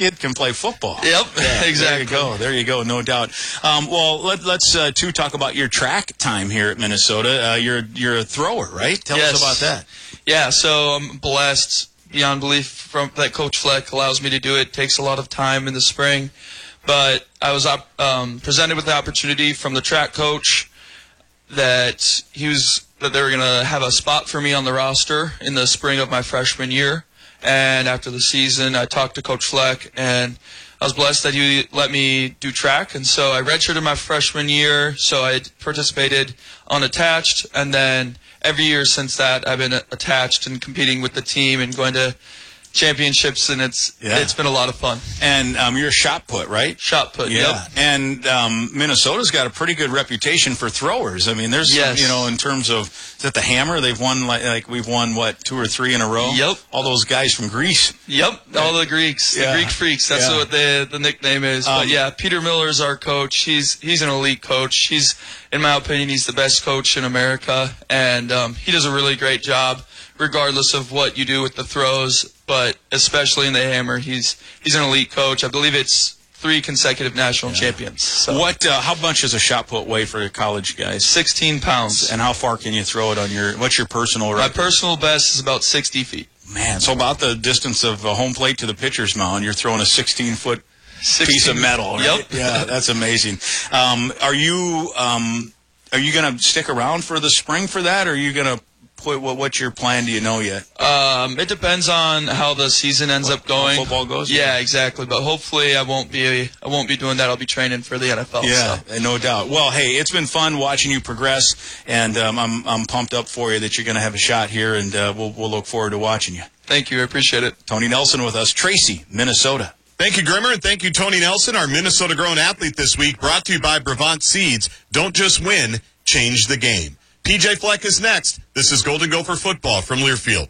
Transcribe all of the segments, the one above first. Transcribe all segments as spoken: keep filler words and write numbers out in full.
kid can play football. Yep, yeah, exactly. There you go. There you go. No doubt. Um, well, let, let's uh, too talk about your track time here at Minnesota. Uh, you're you're a thrower, right? Tell yes. us about that. Yeah. So I'm blessed beyond belief from that Coach Fleck allows me to do it. It takes a lot of time in the spring, but I was op- um, presented with the opportunity from the track coach that he was that they were going to have a spot for me on the roster in the spring of my freshman year. And after the season, I talked to Coach Fleck, and I was blessed that he let me do track. And so I redshirted my freshman year, so I participated unattached. And then every year since that, I've been attached and competing with the team and going to championships, and it's yeah. it's been a lot of fun. And um, you're a shot put, right? Shot put, yeah. Yep. And um, Minnesota's got a pretty good reputation for throwers. I mean, there's yes. some, you know, in terms of is that the Hammer? They've won like, like we've won what two or three in a row. Yep. All those guys from Greece. Yep. All the Greeks, yeah. the Greek freaks. That's yeah. what the the nickname is. Um, but yeah, Peter Miller's our coach. He's he's an elite coach. He's, in my opinion, he's the best coach in America, and um, he does a really great job, regardless of what you do with the throws. But especially in the Hammer, he's he's an elite coach. I believe it's three consecutive national yeah. champions. So. What? Uh, how much does a shot put weigh for college guys? Sixteen pounds. And how far can you throw it on your? What's your personal record? My personal best is about sixty feet. Man, so about the distance of a home plate to the pitcher's mound, you're throwing a sixteen foot piece of metal. Right? Yep. Yeah, that's amazing. Um, are you um, are you going to stick around for the spring for that, or are you going to? What, what's your plan? Do you know yet? Um, it depends on how the season ends what, up going. How football goes. Yeah, exactly. But hopefully, I won't be. I won't be doing that. I'll be training for the N F L. Yeah, so. no doubt. Well, hey, it's been fun watching you progress, and um, I'm I'm pumped up for you that you're going to have a shot here, and uh, we'll we'll look forward to watching you. Thank you. I appreciate it. Tony Nelson with us, Tracy, Minnesota. Thank you, Grimmer, and thank you, Tony Nelson, our Minnesota-grown athlete this week, brought to you by Brevant Seeds. Don't just win, change the game. P J Fleck is next. This is Golden Gopher Football from Learfield.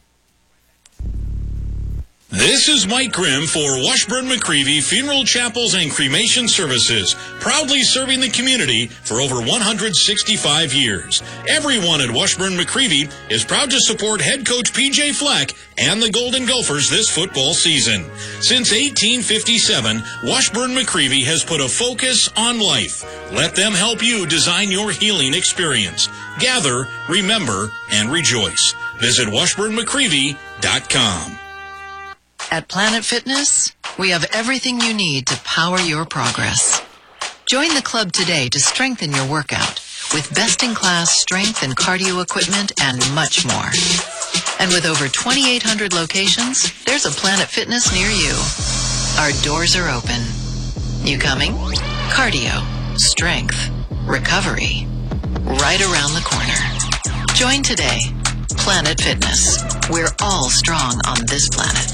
This is Mike Grimm for Washburn McCreevy Funeral Chapels and Cremation Services, proudly serving the community for over one hundred sixty-five years. Everyone at Washburn McCreevy is proud to support head coach P J Fleck and the Golden Gophers this football season. Since eighteen fifty-seven, Washburn McCreevy has put a focus on life. Let them help you design your healing experience. Gather, remember, and rejoice. Visit washburn mccreevy dot com. At Planet Fitness, we have everything you need to power your progress. Join the club today to strengthen your workout with best-in-class strength and cardio equipment and much more. And with over twenty-eight hundred locations, there's a Planet Fitness near you. Our doors are open. You coming? Cardio, strength, recovery, right around the corner. Join today. Planet Fitness. We're all strong on this planet.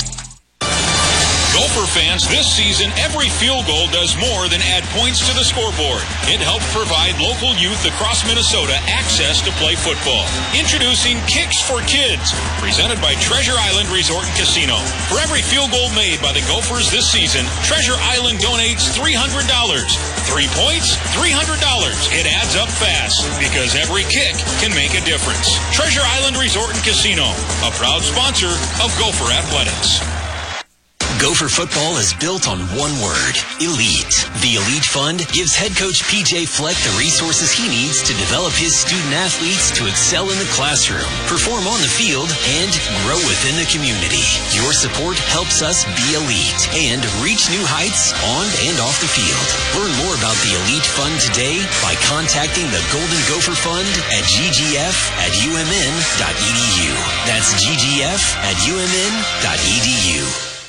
Gopher fans, this season, every field goal does more than add points to the scoreboard. It helps provide local youth across Minnesota access to play football. Introducing Kicks for Kids, presented by Treasure Island Resort and Casino. For every field goal made by the Gophers this season, Treasure Island donates three hundred dollars. Three points, three hundred dollars. It adds up fast, because every kick can make a difference. Treasure Island Resort and Casino, a proud sponsor of Gopher Athletics. Gopher football is built on one word, elite. The Elite Fund gives head coach P J Fleck the resources he needs to develop his student athletes to excel in the classroom, perform on the field, and grow within the community. Your support helps us be elite and reach new heights on and off the field. Learn more about the Elite Fund today by contacting the Golden Gopher Fund at g g f at u m n dot e d u. That's g g f at u m n dot e d u.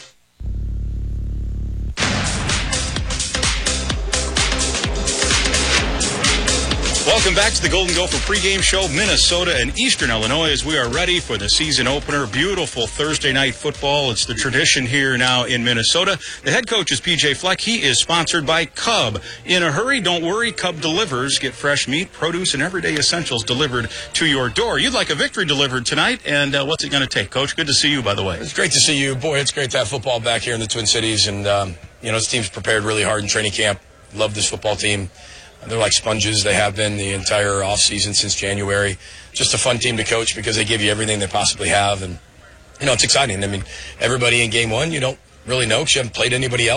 Welcome back to the Golden Gopher pregame show, Minnesota and Eastern Illinois, as we are ready for the season opener. Beautiful Thursday night football. It's the tradition here now in Minnesota. The head coach is P J Fleck. He is sponsored by Cub. In a hurry, don't worry, Cub delivers. Get fresh meat, produce, and everyday essentials delivered to your door. You'd like a victory delivered tonight, and uh, what's it going to take? Coach, good to see you, by the way. It's great to see you. Boy, it's great to have football back here in the Twin Cities, and, um, you know, this team's prepared really hard in training camp. Love this football team. They're like sponges. They have been the entire offseason since January. Just a fun team to coach because they give you everything they possibly have. And, you know, it's exciting. I mean, everybody in game one, you don't really know because you haven't played anybody else.